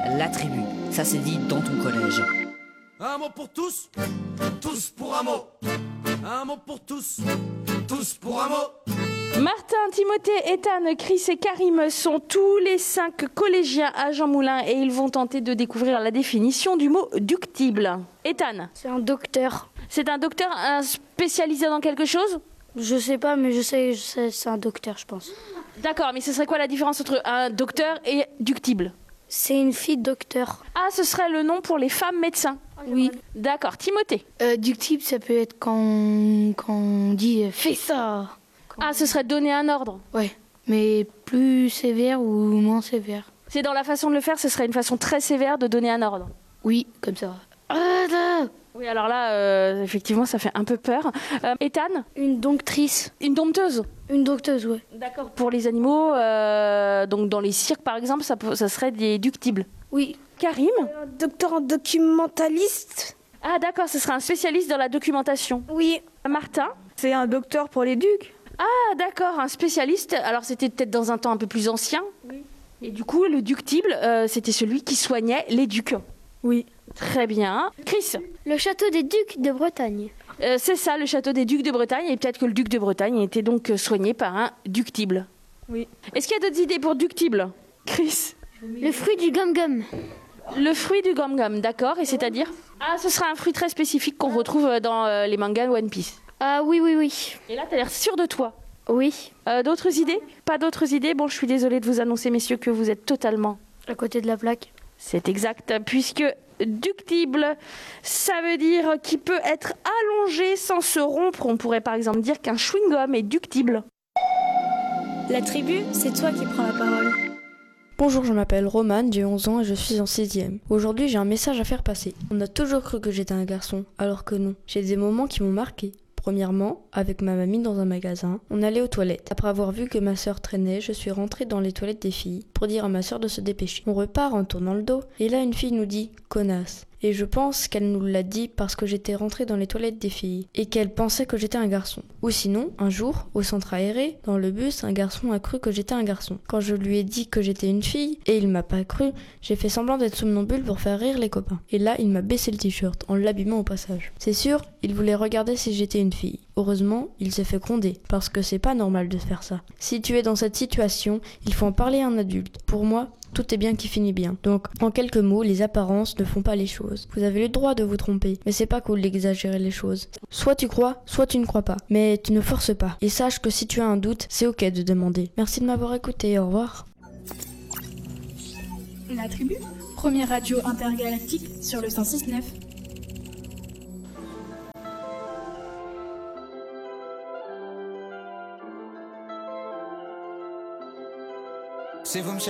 la tribu. Ça c'est dit dans ton collège. Un mot pour tous, tous pour un mot. Un mot pour tous, tous pour un mot. Martin, Timothée, Ethan, Chris et Karim sont tous les 5 collégiens à Jean Moulin et ils vont tenter de découvrir la définition du mot ductible. Ethan. C'est un docteur. C'est un docteur spécialisé dans quelque chose ? Je sais pas, mais je sais c'est un docteur, je pense. D'accord, mais ce serait quoi la différence entre un docteur et ductible ? C'est une fille docteur. Ah, ce serait le nom pour les femmes médecins. Oui. D'accord, Timothée. Ductible, ça peut être quand on dit fais ça. Ah, ce serait donner un ordre. Ouais, mais plus sévère ou moins sévère. C'est dans la façon de le faire, ce serait une façon très sévère de donner un ordre. Oui, comme ça. Oui, alors là, effectivement, ça fait un peu peur. Ethan ? Une domptrice. Une dompteuse ? Une dompteuse, ouais. D'accord. Pour les animaux, donc dans les cirques par exemple, ça serait des ductibles. Oui. Karim ? Un docteur documentaliste. Ah d'accord, ce serait un spécialiste dans la documentation. Oui. Martin ? C'est un docteur pour les ducs. Ah d'accord, un spécialiste. Alors c'était peut-être dans un temps un peu plus ancien. Oui. Et du coup, le ductible, c'était celui qui soignait les ducs. Oui. Très bien. Chris ? Le château des ducs de Bretagne. C'est ça, le château des ducs de Bretagne. Et peut-être que le duc de Bretagne était donc soigné par un ductible. Oui. Est-ce qu'il y a d'autres idées pour ductible ? Chris ? Le fruit du gum-gum. Le fruit du gum-gum, d'accord. Et c'est-à-dire ? Ah, ce sera un fruit très spécifique qu'on retrouve dans les mangas One Piece. Ah oui. Et là, t'as l'air sûr de toi. Oui. D'autres idées ? Pas d'autres idées ? Bon, je suis désolée de vous annoncer, messieurs, que vous êtes totalement... À côté de la plaque. C'est exact, puisque ductible, ça veut dire qu'il peut être allongé sans se rompre. On pourrait par exemple dire qu'un chewing-gum est ductible. La tribu, c'est toi qui prends la parole. Bonjour, je m'appelle Romane, j'ai 11 ans et je suis en 6e. Aujourd'hui, j'ai un message à faire passer. On a toujours cru que j'étais un garçon, alors que non. J'ai des moments qui m'ont marqué. Premièrement, avec ma mamie dans un magasin, on allait aux toilettes. Après avoir vu que ma sœur traînait, je suis rentrée dans les toilettes des filles pour dire à ma sœur de se dépêcher. On repart en tournant le dos et là une fille nous dit « connasse ». Et je pense qu'elle nous l'a dit parce que j'étais rentrée dans les toilettes des filles et qu'elle pensait que j'étais un garçon. Ou sinon, un jour, au centre aéré, dans le bus, un garçon a cru que j'étais un garçon. Quand je lui ai dit que j'étais une fille et il m'a pas cru, j'ai fait semblant d'être somnambule pour faire rire les copains. Et là, il m'a baissé le t-shirt en l'abîmant au passage. C'est sûr, il voulait regarder si j'étais une fille. Heureusement, il s'est fait gronder parce que c'est pas normal de faire ça. Si tu es dans cette situation, il faut en parler à un adulte. Pour moi, tout est bien qui finit bien. Donc, en quelques mots, les apparences ne font pas les choses. Vous avez le droit de vous tromper, mais c'est pas cool d'exagérer les choses. Soit tu crois, soit tu ne crois pas. Mais tu ne forces pas. Et sache que si tu as un doute, c'est ok de demander. Merci de m'avoir écouté, au revoir. La tribu, première radio intergalactique sur le 106.9. Si vous me cherchez